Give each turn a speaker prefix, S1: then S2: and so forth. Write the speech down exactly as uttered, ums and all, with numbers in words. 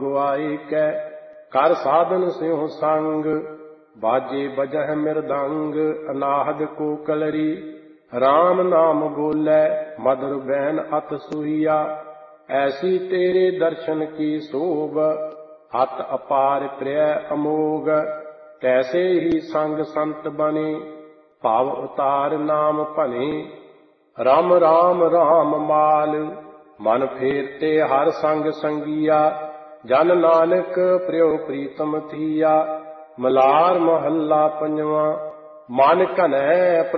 S1: ਗਵਾਏ ਕੈ ਕਰ ਸਾਧਨ ਸਿਉ ਸੰਗ ਬਾਜੇ ਬਜਹਿ ਮਿਰਦੰਗ ਅਨਾਹਦ ਕੋ ਕਲਰੀ ਰਾਮ ਨਾਮ ਬੋਲੇ ਮਧੁਰ ਬੈਨ ਅਤ ਸੂਹੀਆ ਐਸੀ ਤੇਰੇ ਦਰਸ਼ਨ ਕੀ ਸੋਭ ਹਤ ਅਪਾਰ ਪ੍ਰਿਯ ਅਮੋਗ ਤੈਸੇ ਹੀ ਸੰਗ ਸੰਤ ਬਨੇ ਭਾਵ ਉਤਾਰ ਨਾਮ ਭਨੇ ਰਾਮ ਰਾਮ ਰਾਮ ਮਾਲ ਮਨ ਫੇਰਤੇ ਹਰ ਸੰਗ ਸੰਗੀਆ ਜਨ ਨਾਨਕ ਪ੍ਰਿਯ ਪ੍ਰੀਤਮ ਥੀਆ ਮਲਾਰ ਮਹੱਲਾ ਪੰਜਵਾਂ ਮਨ ਘਨੈ